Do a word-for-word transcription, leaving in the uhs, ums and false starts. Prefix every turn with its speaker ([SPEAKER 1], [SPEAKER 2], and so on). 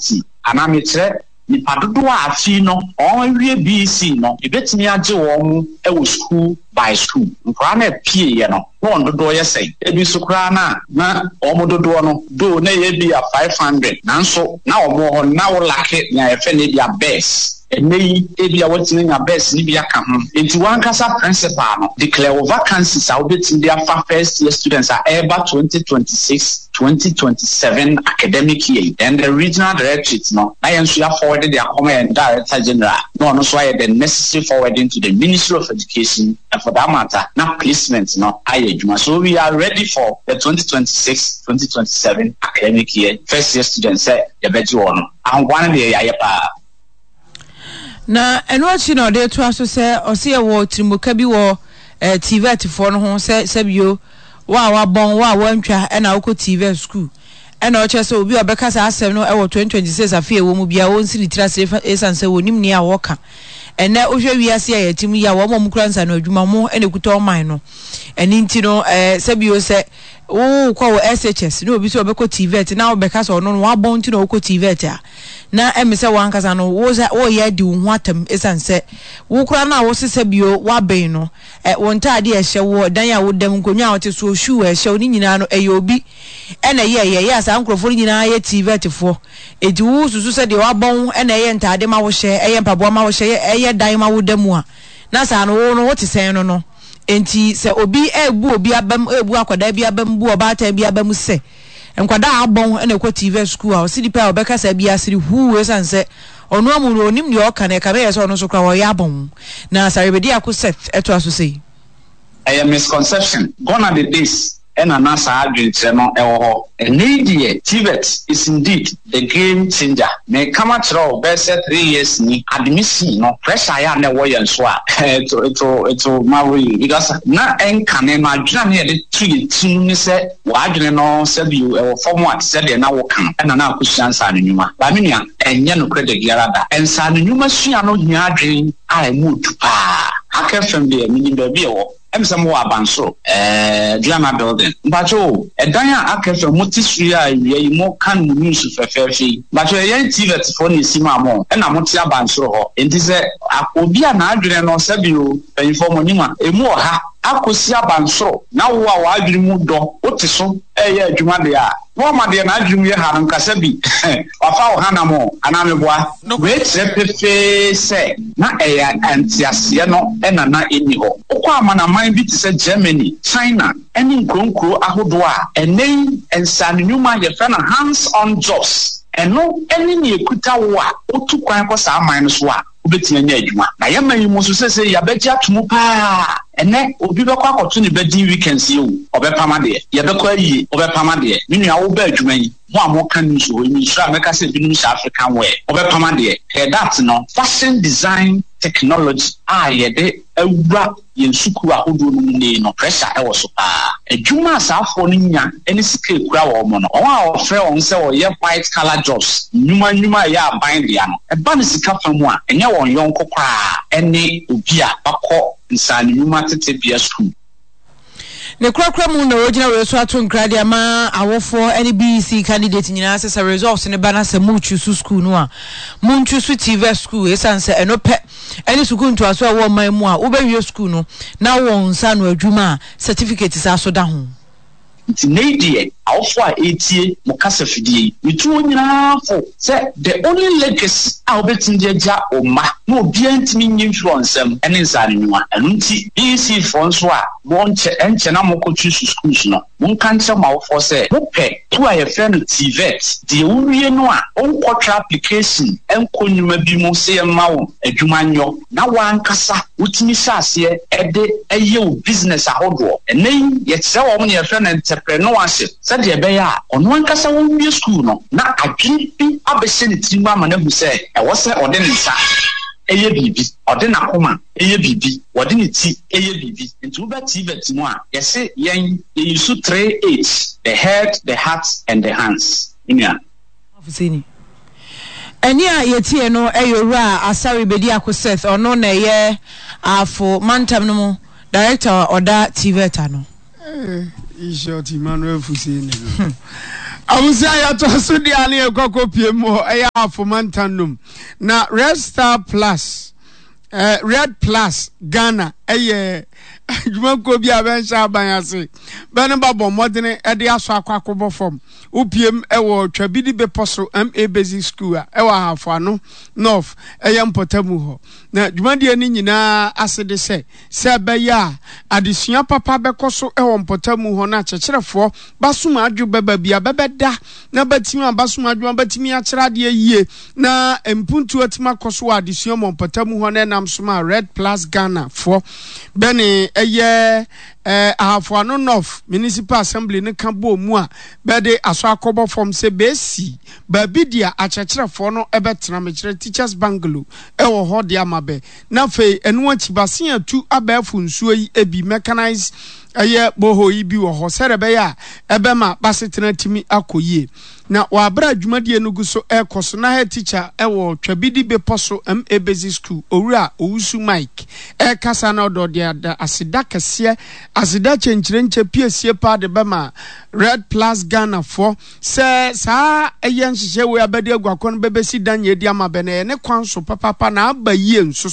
[SPEAKER 1] university anametre ni padodo a afi no on wie B C no ebetimi age wo e wo school by school nkra na pie ye no won dodo ye sei ebi sukra na na omododo no do na ye bi a five hundred nanso na omo ho na wo lake na ye fe na bi a best Eni ebi a watching na best ni bi aka ho enti wan kasa principal no declare vacancies a obetim dia fa first year students are ever twenty twenty-six twenty twenty-seven academic year and the regional directorate no I am sure forwarded their comment director general no no so I the necessary forwarding to the Ministry of Education and for that matter now placement no ayeduma so we are ready for the twenty twenty-six twenty twenty-seven academic year first year students say ye beji wono and one day ya pa
[SPEAKER 2] na enwachi no de to aso se ose wo trimoka bi wo eh T V at for no ho se sebio wa wa bon wa wantwa e na wo T V school e na o che se obi obeka sa asem no e wo twenty twenty-six afie wo mu bia wo nsiri trase esan se wonim ne a wo ka ene o hwe wiase ya timu ya wo mo kura nsa no adwuma mo ene kuta o man no eni nti no eh sebio se wo kwa wo S H S no obi so obeko T V at na obeka so no wa bon nti no wo T V at a na emese wankasa no wo wo ye di wo atam esanse wo kura na wo sese bio wa ben no e won taade e hye wo dan ya wo dam nkonwa a wote so shoe e hye ni nyina no e obi e na ye ye ya sa nkrofo nyina ye T V tifo edi wo susu se de wa bon e na ye ntaade ma wo hye e ye mpabo ma wo hye e ye dan ma wo dam a na sa no wo no wote sen no no enti se obi e bu obi abam e bu akoda bi abam bu oba ta bi abam se enkwada abon ene ko T V school a osidi pa obeka sa bia siri hu we sanse onu amuru onim ne oka na ka be yeso onu so kra wo ya abon na sarebedi akuset eto aso sei
[SPEAKER 1] a misconception gone are the days and anasa adwentre no ewo ho enidie T V E T is indeed the game changer me kama chro be say three years ni admission no pressure ya na wo yen so a eto eto eto mawi because na enkane ma adwena na de three tin ni say wa adwene no say bi ewo form what say de na wo kan na na akusian sa anwuma ba me nua enye no credit yarada ensa anwuma sua no hia adwen a mu tupa akefem de mini ba bi ewo em some wa banso eh drama building bacho edan a akefe motisua awie mo kan mu news fefefe bacho ye T V for ni sima mo e na moti abanso ho enti se obi a na adwene no sabio inform ni ma emu oha akosi abanso na wo a wa adwene mu do otiso eye adwuma de a wo ma de na adwene ye ha nka sabi wafa wo hana mo anameboa we trepefe se na eya antiase no e na na eni ho okwa amana man bi ti se Germany China eni nkronkro ahodo a enen ensannyuma ye fa na hands on jobs eno eni ne ekuta wo a otu kwan ko sa man no so a obetia nya adwuma na ye man yi mo so sese ya begia tumu pa ene obi be kwa akoto ne bedi weekends yi o obepama de ye be kwa yi obepama de minu a wo ba adwuma yi mo amoka ni so ni sura meka se binum South African wear obepama de e that no fashion design technology ah ye de awura yen suku ahodo no mu no pressure e wo so pa adwuma asafo no nya eni sika ekura wo mo no o a ofre on se o ye white collar jobs nyuma nyuma ya aban de ano e ba ne sika famu a enye won yonko kwa eni obi a bakọ nsani nyuma tete bia school
[SPEAKER 2] ne krakra mu na original we so ato nkrade ama awofo N B C candidate nyina se results ne bana se mu chusu school no a mu chusu T V school esanse enope eni school nto aso a wo man mu a wo bewie school no na wo nsa no adwuma certificate sa so da ho
[SPEAKER 1] nti needie awofo a etie mo kasa fidie mitu nyina fo say the only legacy a obetinje agya oma no obi antimi nyi influence am ene nsane nyuma enu nti B C for nso a mo nche enche na mo ko choose schools no mo kan che ma awofo say mo pe to a ye friend T V E T de uwie no a onkotra application enko nyuma bi mo say ma wo adwuma nyo na wan kasa utimi sase e de eye o business ahodo ene ye tse wo mo ye friend entrepreneurship said ye be ya ono ankasa wo wie school no na adwene bi abehye ne tirima ma na hu say e wo say ode ne nsa eye bibi ode na koma eye bibi wode ne ti eye bibi nti wo ba T V E T mu a ye say yen ye use three H the head the heart and the hands inya
[SPEAKER 2] afusini eni a yetie no eyowura asari bedi akoseth ono na ye afo mantam no mu director oda T V E T no
[SPEAKER 3] Ishot Emmanuel Fusini. Amusia ya to so dia na ekoko pie mu eya afomantanum na Red Star Plus eh Red Plus Ghana eye adwuma bi abensha abanyase bene babo modene e de aso akwakobo form upiem ewo twabidi beposo M A Basic School a ewa hafano North eyem potamu ho na dwumade ni nyina asede se se beya adesua papa bekoso ewo potamu ho na checherefo basuma adwo beba bia bebeda na batimi abasuma adwo batimi akira de yie na empuntu atima koso adesua mo potamu ho na nam soma Red Plus Ghana for bene eye eh ahafano North Municipal Assembly ne kabo mu a bede aso akobo form se besi babidia achechirefo no ebetena mekire teachers bungalow ewo ho de amabe na fe enu achibase atu abafu nsuo yi ebi mechanized eye boho yi bi wo ho serebe ya ebema basetena timi akoyie na wabra adwumadie no gu so ekoso na head teacher ewo twabidi beposo M A Basic School owura owusu Mike e kasa na odo de asida kese asida chenchire nche piesie pa de bema Red Plus Ghana for se sa eye nhihye we abade aguakon bebesi danye di amabe na ne kwanso papa na abayie nso